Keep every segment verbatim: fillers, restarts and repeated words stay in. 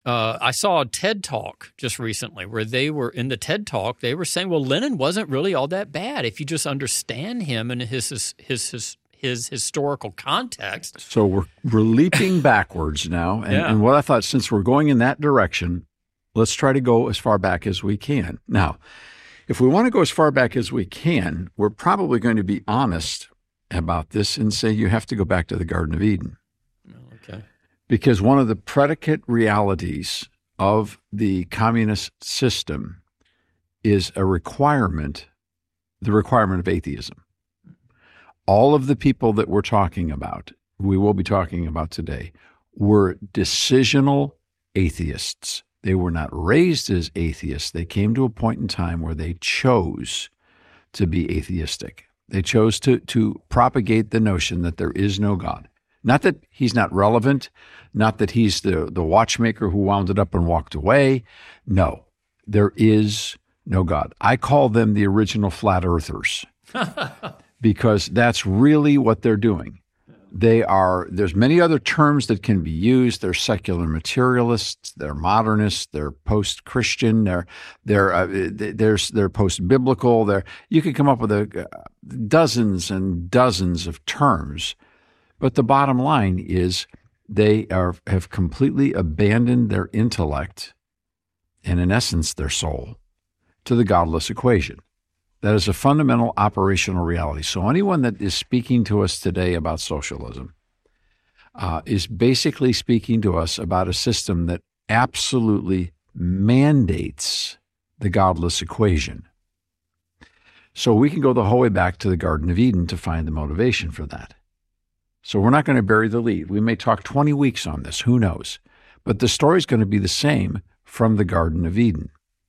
Uh, I saw a TED Talk just recently where they were in the TED Talk. They were saying, well, Lenin wasn't really all that bad if you just understand him and his his his his, his historical context. So we're we're leaping backwards now, and, Yeah. and what I thought, since we're going in that direction, let's try to go as far back as we can. Now, if we want to go as far back as we can, we're probably going to be honest about this and say you have to go back to the Garden of Eden. Okay. Because one of the predicate realities of the communist system is a requirement, the requirement of atheism. All of the people that we're talking about, we will be talking about today, were decisional atheists. They were not raised as atheists. They came to a point in time where they chose to be atheistic. They chose to, to propagate the notion that there is no God. Not that he's not relevant, not that he's the, the watchmaker who wound it up and walked away. No, there is no God. I call them the original flat earthers because that's really what they're doing. They are, there's many other terms that can be used. They're secular materialists, they're modernists, they're post-Christian, they're, they're, uh, there's, they're post-biblical. They're, you could come up with a, uh, dozens and dozens of terms. But the bottom line is they are have completely abandoned their intellect and, in essence, their soul to the godless equation. That is a fundamental operational reality. So anyone that is speaking to us today about socialism uh, is basically speaking to us about a system that absolutely mandates the godless equation. So we can go the whole way back to the Garden of Eden to find the motivation for that. So we're not going to bury the lead. We may talk twenty weeks on this, who knows? But the story is going to be the same from the Garden of Eden.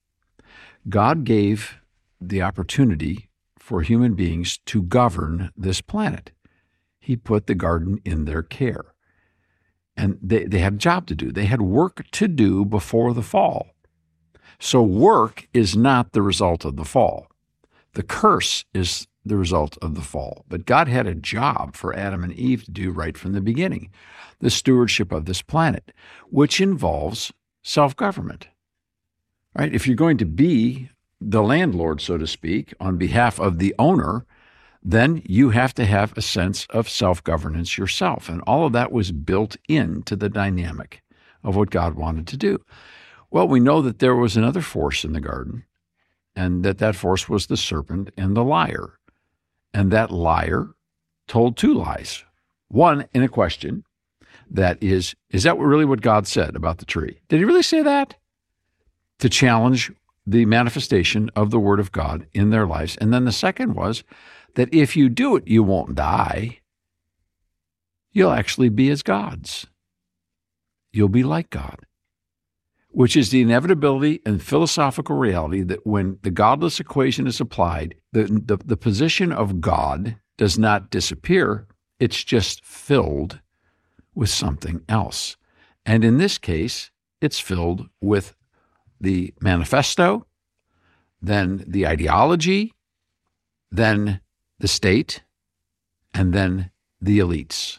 God gave the opportunity for human beings to govern this planet. He put the garden in their care. And they, they had a job to do. They had work to do before the fall. So work is not the result of the fall. The curse is the result of the fall. But God had a job for Adam and Eve to do right from the beginning, the stewardship of this planet, which involves self-government. Right? If you're going to be the landlord, so to speak, on behalf of the owner, then you have to have a sense of self-governance yourself. And all of that was built into the dynamic of what God wanted to do. Well, we know that there was another force in the garden, and that that force was the serpent and the liar. And that liar told two lies. One, in a question that is, is that really what God said about the tree? Did he really say that? To challenge the manifestation of the Word of God in their lives. And then the second was that if you do it, you won't die. You'll actually be as gods. You'll be like God, which is the inevitability and philosophical reality that when the godless equation is applied, the, the, the position of God does not disappear. It's just filled with something else. And in this case, it's filled with the manifesto, then the ideology, then the state, and then the elites.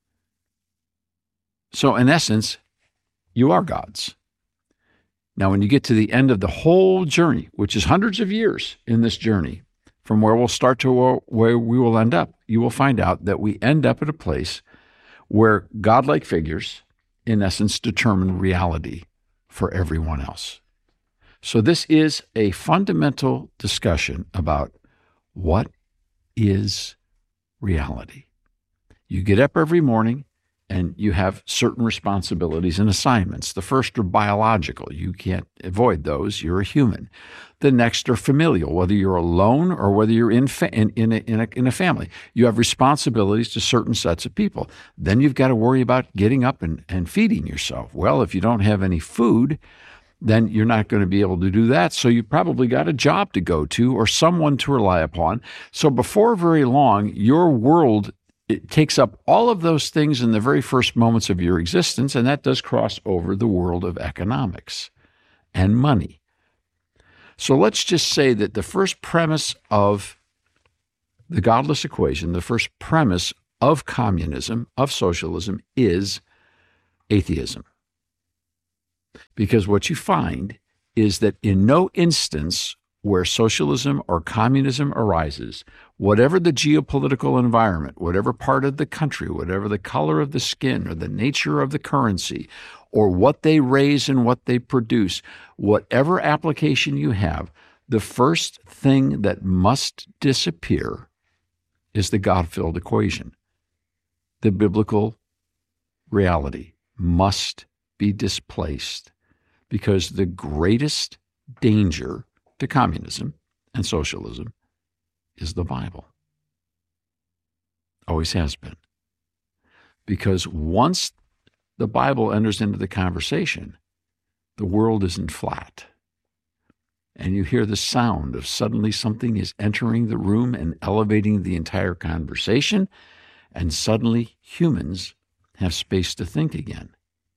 So in essence, you are gods. Now, when you get to the end of the whole journey, which is hundreds of years in this journey, from where we'll start to where we will end up, you will find out that we end up at a place where godlike figures, in essence, determine reality for everyone else. So this is a fundamental discussion about what is reality. You get up every morning and you have certain responsibilities and assignments. The first are biological. You can't avoid those. You're a human. The next are familial, whether you're alone or whether you're in, fa- in, in, a, in, a, in a family. You have responsibilities to certain sets of people. Then you've got to worry about getting up and, and feeding yourself. Well, if you don't have any food, then you're not going to be able to do that. So you probably got a job to go to or someone to rely upon. So before very long, your world it takes up all of those things in the very first moments of your existence, and that does cross over the world of economics and money. So let's just say that the first premise of the godless equation, the first premise of communism, of socialism, is atheism. Because what you find is that in no instance where socialism or communism arises, whatever the geopolitical environment, whatever part of the country, whatever the color of the skin or the nature of the currency, or what they raise and what they produce, whatever application you have, the first thing that must disappear is the God-filled equation. The biblical reality must be displaced because the greatest danger to communism and socialism is the Bible. Always has been. Because once the Bible enters into the conversation, the world isn't flat. And you hear the sound of suddenly something is entering the room and elevating the entire conversation, and suddenly humans have space to think again.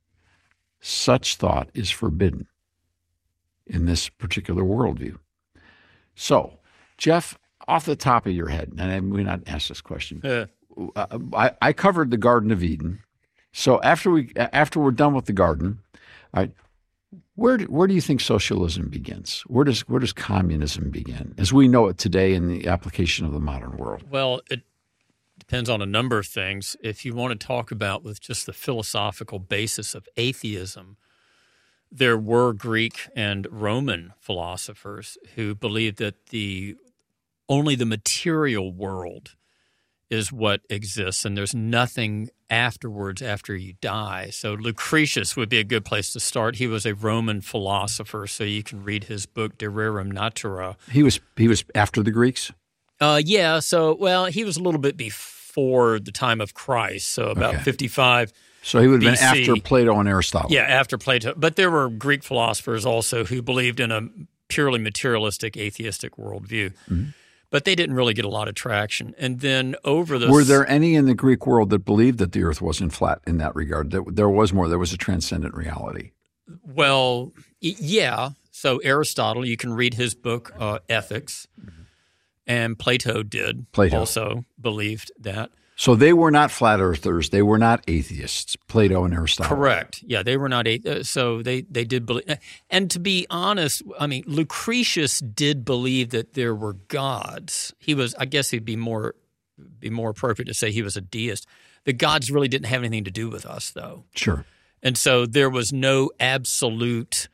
Such thought is forbidden in this particular worldview. So, Jeff, off the top of your head, and I may not ask this question, Yeah. uh, I, I covered the Garden of Eden. So after we after we're done with the garden, all right, where do, where do you think socialism begins? Where does where does communism begin, as we know it today in the application of the modern world? Well, it depends on a number of things. If you want to talk about with just the philosophical basis of atheism, there were Greek and Roman philosophers who believed that the only the material world is what exists, and there's nothing afterwards after you die. So Lucretius would be a good place to start. He was a Roman philosopher, so you can read his book De Rerum Natura. He was he was after the Greeks? Uh, yeah, so, well, he was a little bit before the time of Christ, so about Okay. fifty-five. So he would have B C. been after Plato and Aristotle. Yeah, after Plato. But there were Greek philosophers also who believed in a purely materialistic, atheistic worldview. Mm-hmm. But they didn't really get a lot of traction. And then over the... Were there any in the Greek world that believed that the earth wasn't flat in that regard? There, there was more. There was a transcendent reality. Well, y- yeah. So Aristotle, you can read his book, uh, Ethics, and Plato did Plato. also believed that. So they were not flat earthers. They were not atheists, Plato and Aristotle. Correct. Yeah, they were not a uh, so they they did believe. And to be honest, I mean, Lucretius did believe that there were gods. He was, I guess, he'd be more be more appropriate to say he was a deist. The gods really didn't have anything to do with us, though. Sure. And so there was no absolute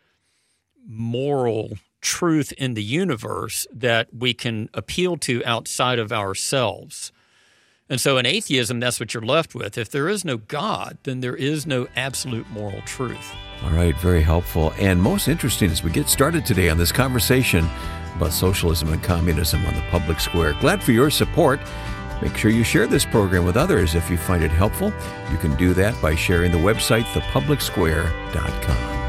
moral truth in the universe that we can appeal to outside of ourselves. And so in atheism, that's what you're left with. If there is no God, then there is no absolute moral truth. All right, very helpful. And most interesting as we get started today on this conversation about socialism and communism on the Public Square. Glad for your support. Make sure you share this program with others if you find it helpful. You can do that by sharing the website, the public square dot com.